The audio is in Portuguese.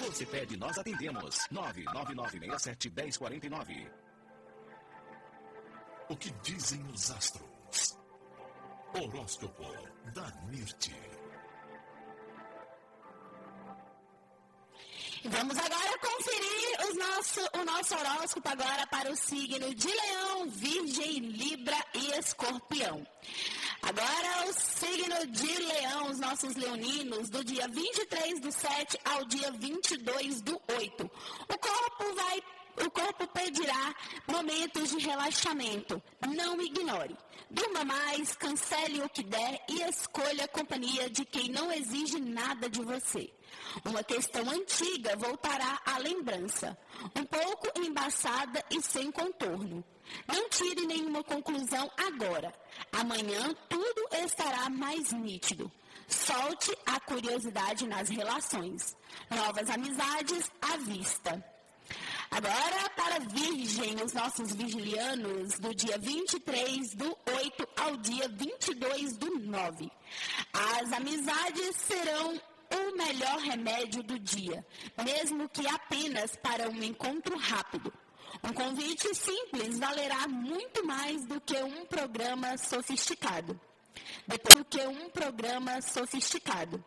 Você pede, nós atendemos. 99967-1049. O que dizem os astros? Horóscopo da Mirti. Vamos agora conferir o nosso horóscopo agora para o signo de Leão, Virgem, Libra e Escorpião. Agora o signo de Leão, os nossos leoninos, do dia 23/7 ao dia 22/8. O corpo pedirá momentos de relaxamento. Não ignore. Durma mais, cancele o que der e escolha a companhia de quem não exige nada de você. Uma questão antiga voltará à lembrança, um pouco embaçada e sem contorno. Não tire nenhuma conclusão agora. Amanhã tudo estará mais nítido. Solte a curiosidade nas relações. Novas amizades à vista. Agora, para Virgem, os nossos virgilianos, do dia 23/8 ao dia 22/9. As amizades serão o melhor remédio do dia, mesmo que apenas para um encontro rápido. Um convite simples valerá muito mais do que um programa sofisticado.